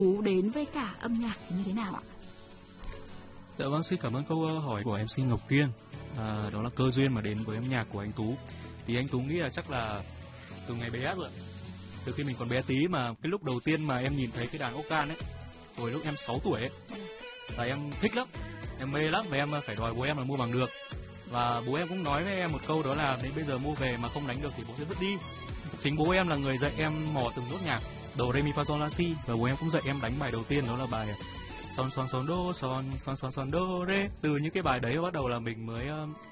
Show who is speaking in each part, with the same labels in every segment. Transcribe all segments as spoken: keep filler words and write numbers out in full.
Speaker 1: Tú đến với cả âm nhạc thì như thế nào ạ?
Speaker 2: Dạ vâng, xin cảm ơn câu hỏi của em xê Ngọc Kiên. À, đó là cơ duyên mà đến với âm nhạc của anh Tú. Thì anh Tú nghĩ là chắc là từ ngày bé rồi, từ khi mình còn bé tí, mà cái lúc đầu tiên mà em nhìn thấy cái đàn organ ấy, hồi lúc em sáu tuổi ấy, là em thích lắm, em mê lắm, và em phải đòi bố em là mua bằng được. Và bố em cũng nói với em một câu, đó là đến bây giờ mua về mà không đánh được thì bố sẽ vứt đi. Chính bố em là người dạy em mò từng nốt nhạc đồ re mi fa sol la si, và bố em cũng dạy em đánh bài đầu tiên, đó là bài son son son do son son son son do re. Từ những cái bài đấy bắt đầu là mình mới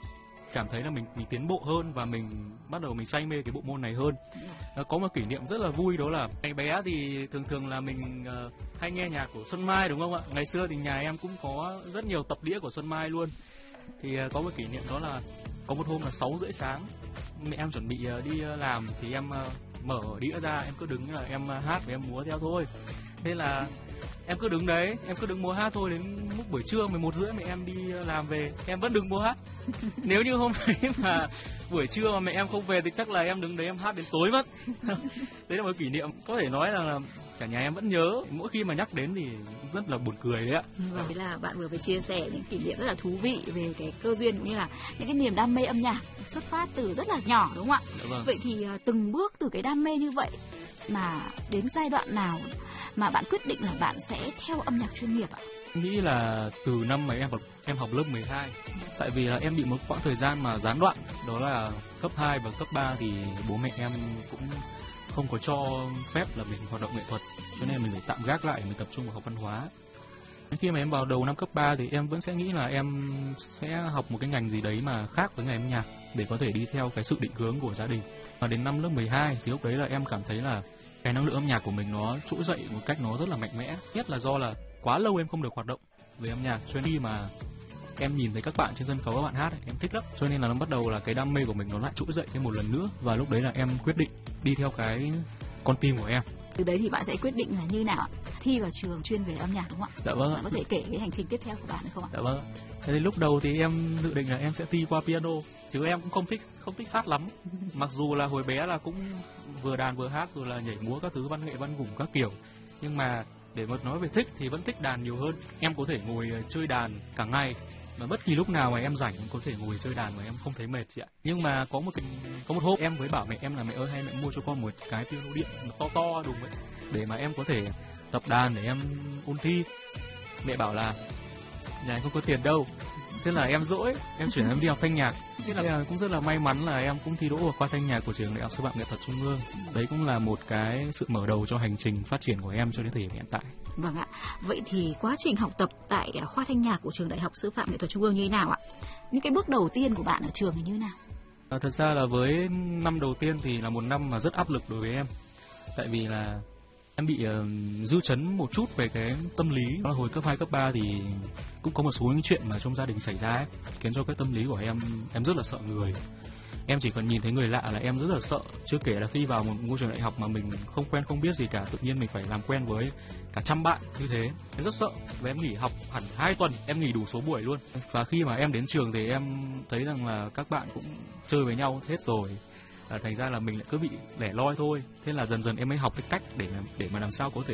Speaker 2: cảm thấy là mình mình tiến bộ hơn, và mình bắt đầu mình say mê cái bộ môn này hơn. Có một kỷ niệm rất là vui, đó là ngày bé thì thường thường là mình uh, hay nghe nhạc của Xuân Mai, đúng không ạ? Ngày xưa thì nhà em cũng có rất nhiều tập đĩa của Xuân Mai luôn. Thì uh, có một kỷ niệm, đó là có một hôm là sáu rưỡi sáng, mẹ em chuẩn bị uh, đi uh, làm, thì em uh, mở đĩa ra, em cứ đứng là em uh, hát và em múa theo thôi. Thế là em cứ đứng đấy, em cứ đứng múa hát thôi, đến lúc buổi trưa mười một rưỡi mẹ em đi làm về, em vẫn đứng múa hát. Nếu như hôm đấy mà buổi trưa mà mẹ em không về thì chắc là em đứng đấy em hát đến tối mất. Đấy là một kỷ niệm có thể nói rằng là cả nhà em vẫn nhớ, mỗi khi mà nhắc đến thì rất là buồn cười đấy ạ.
Speaker 1: Và đấy là bạn vừa mới chia sẻ những kỷ niệm rất là thú vị về cái cơ duyên cũng như là những cái niềm đam mê âm nhạc xuất phát từ rất là nhỏ, đúng không ạ?
Speaker 2: Dạ vâng.
Speaker 1: Vậy thì từng bước từ cái đam mê như vậy mà đến giai đoạn nào mà bạn quyết định là bạn sẽ theo âm nhạc chuyên nghiệp ạ?
Speaker 2: Nghĩ là từ năm mà em học em học lớp mười hai, tại vì là em bị một quãng thời gian mà gián đoạn, đó là cấp hai và cấp ba thì bố mẹ em cũng không có cho phép là mình hoạt động nghệ thuật, cho nên mình phải tạm gác lại, mình tập trung vào học văn hóa. Khi mà em vào đầu năm cấp ba thì em vẫn sẽ nghĩ là em sẽ học một cái ngành gì đấy mà khác với ngành âm nhạc để có thể đi theo cái sự định hướng của gia đình. Và đến năm lớp mười hai thì lúc đấy là em cảm thấy là cái năng lượng âm nhạc của mình nó trỗi dậy một cách nó rất là mạnh mẽ. Nhất là do là quá lâu em không được hoạt động về âm nhạc, cho nên khi mà em nhìn thấy các bạn trên sân khấu, các bạn hát ấy, em thích lắm, cho nên là nó bắt đầu là cái đam mê của mình nó lại trỗi dậy thêm một lần nữa, và lúc đấy là em quyết định đi theo cái con tim của em.
Speaker 1: Từ đấy thì bạn sẽ quyết định là như nào? Thi vào trường chuyên về âm nhạc, đúng không ạ?
Speaker 2: Dạ vâng.
Speaker 1: Bạn có thể kể cái hành trình tiếp theo của bạn được không ạ?
Speaker 2: Dạ vâng. Thế thì lúc đầu thì em dự định là em sẽ thi qua piano, chứ em cũng không thích không thích hát lắm. Mặc dù là hồi bé là cũng vừa đàn vừa hát, rồi là nhảy múa các thứ, văn nghệ văn gủng các kiểu, nhưng mà để mà nói về thích thì vẫn thích đàn nhiều hơn. Em có thể ngồi chơi đàn cả ngày, mà bất kỳ lúc nào mà em rảnh em có thể ngồi chơi đàn mà em không thấy mệt chị ạ. Nhưng mà có một cái, có một hôm em mới bảo mẹ em là mẹ ơi, hay mẹ mua cho con một cái piano điện to to đùng ấy, để mà em có thể tập đàn để em ôn thi. Mẹ bảo là nhà em không có tiền đâu. Thế là em dỗi, em chuyển em đi học thanh nhạc. Thế là cũng rất là may mắn là em cũng thi đỗ vào khoa thanh nhạc của trường Đại học Sư phạm Nghệ thuật Trung ương. Đấy cũng là một cái sự mở đầu cho hành trình phát triển của em cho đến thời điểm hiện tại.
Speaker 1: Vâng ạ. Vậy thì quá trình học tập tại khoa thanh nhạc của trường Đại học Sư phạm Nghệ thuật Trung ương như thế nào ạ? Những cái bước đầu tiên của bạn ở trường thì như thế nào?
Speaker 2: À, thật ra là với năm đầu tiên thì là một năm mà rất áp lực đối với em. Tại vì là em bị uh, dư chấn một chút về cái tâm lý. Đó là hồi cấp hai, cấp ba thì cũng có một số những chuyện mà trong gia đình xảy ra ấy, khiến cho cái tâm lý của em em rất là sợ người. Em chỉ cần nhìn thấy người lạ là em rất là sợ. Chưa kể là khi vào một ngôi trường đại học mà mình không quen không biết gì cả, tự nhiên mình phải làm quen với cả trăm bạn như thế, em rất sợ. Và em nghỉ học hẳn hai tuần, em nghỉ đủ số buổi luôn. Và khi mà em đến trường thì em thấy rằng là các bạn cũng chơi với nhau hết rồi. À, thành ra là mình lại cứ bị lẻ loi thôi. Thế là dần dần em mới học cái cách để để mà làm sao có thể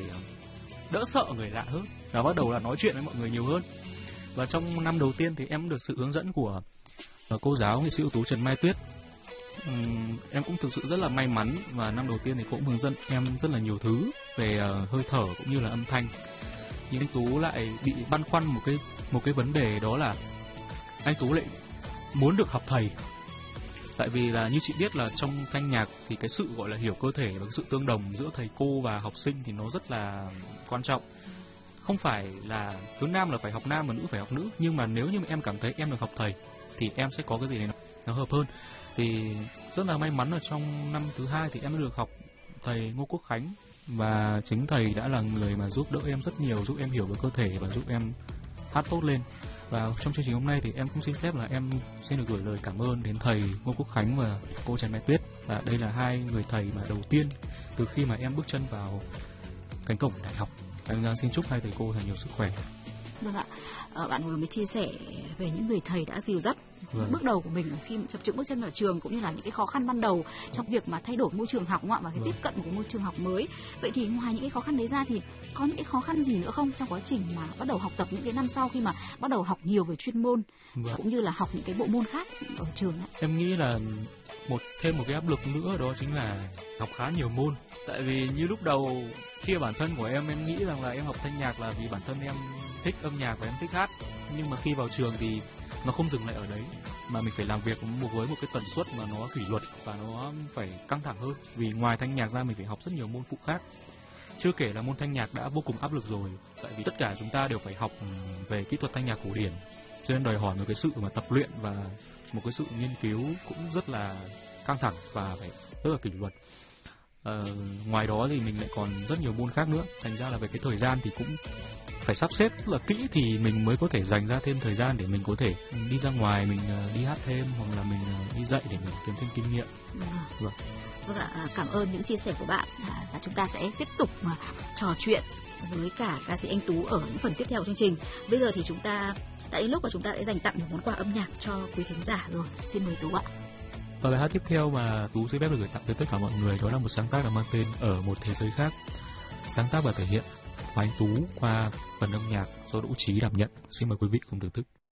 Speaker 2: đỡ sợ người lạ hơn, và bắt đầu là nói chuyện với mọi người nhiều hơn. Và trong năm đầu tiên thì em được sự hướng dẫn của uh, cô giáo nghệ sĩ ưu tú Trần Mai Tuyết. Um, em cũng thực sự rất là may mắn, và năm đầu tiên thì cũng hướng dẫn em rất là nhiều thứ về uh, hơi thở cũng như là âm thanh. Nhưng anh Tú lại bị băn khoăn một cái một cái vấn đề, đó là anh Tú lại muốn được học thầy. Tại vì là như chị biết là trong thanh nhạc thì cái sự gọi là hiểu cơ thể và cái sự tương đồng giữa thầy cô và học sinh thì nó rất là quan trọng. Không phải là thứ nam là phải học nam mà nữ phải học nữ, nhưng mà nếu như mà em cảm thấy em được học thầy thì em sẽ có cái gì đấy nó, nó hợp hơn. Thì rất là may mắn là trong năm thứ hai thì em được học thầy Ngô Quốc Khánh, và chính thầy đã là người mà giúp đỡ em rất nhiều, giúp em hiểu về cơ thể và giúp em hát tốt lên. Và trong chương trình hôm nay thì em cũng xin phép là em xin được gửi lời cảm ơn đến thầy Ngô Quốc Khánh và cô Trần Mai Tuyết. Và đây là hai người thầy mà đầu tiên từ khi mà em bước chân vào cánh cổng đại học. Em xin chúc hai thầy cô thật nhiều sức khỏe.
Speaker 1: Vâng ạ, ờ, bạn vừa mới chia sẻ về những người thầy đã dìu dắt
Speaker 2: Vâng.
Speaker 1: bước đầu của mình khi mà chập chững bước chân vào trường, cũng như là những cái khó khăn ban đầu trong việc mà thay đổi môi trường học, đúng không ạ, và cái
Speaker 2: Vâng.
Speaker 1: tiếp cận của môi trường học mới. Vậy thì ngoài những cái khó khăn đấy ra thì có những cái khó khăn gì nữa không trong quá trình mà bắt đầu học tập những cái năm sau, khi mà bắt đầu học nhiều về chuyên môn
Speaker 2: Vâng.
Speaker 1: cũng như là học những cái bộ môn khác ở trường ạ?
Speaker 2: Em nghĩ là một thêm một cái áp lực nữa đó chính là học khá nhiều môn. Tại vì như lúc đầu khi bản thân của em em nghĩ rằng là em học thanh nhạc là vì bản thân em thích âm nhạc và em thích hát. Nhưng mà khi vào trường thì nó không dừng lại ở đấy, mà mình phải làm việc với một cái tần suất mà nó kỷ luật và nó phải căng thẳng hơn. Vì ngoài thanh nhạc ra mình phải học rất nhiều môn phụ khác. Chưa kể là môn thanh nhạc đã vô cùng áp lực rồi, tại vì tất cả chúng ta đều phải học về kỹ thuật thanh nhạc cổ điển, cho nên đòi hỏi một cái sự mà tập luyện và một cái sự nghiên cứu cũng rất là căng thẳng và phải rất là kỷ luật. Ờ, ngoài đó thì mình lại còn rất nhiều môn khác nữa, thành ra là về cái thời gian thì cũng phải sắp xếp rất là kỹ thì mình mới có thể dành ra thêm thời gian để mình có thể đi ra ngoài, mình đi hát thêm hoặc là mình đi dạy để mình kiếm thêm kinh nghiệm.
Speaker 1: Vâng. Vâng ạ, cảm ơn những chia sẻ của bạn. Và chúng ta sẽ tiếp tục mà trò chuyện với cả ca sĩ Anh Tú ở những phần tiếp theo của chương trình. Bây giờ thì chúng ta đã đến lúc mà chúng ta sẽ dành tặng một món quà âm nhạc cho quý thính giả rồi. Xin mời Tú ạ.
Speaker 2: Và bài hát tiếp theo mà Tú xin phép được gửi tặng tới tất cả mọi người đó là một sáng tác được mang tên Ở Một Thế Giới Khác. Sáng tác và thể hiện của anh Tú qua phần âm nhạc do Đỗ Trí đảm nhận. Xin mời quý vị cùng thưởng thức.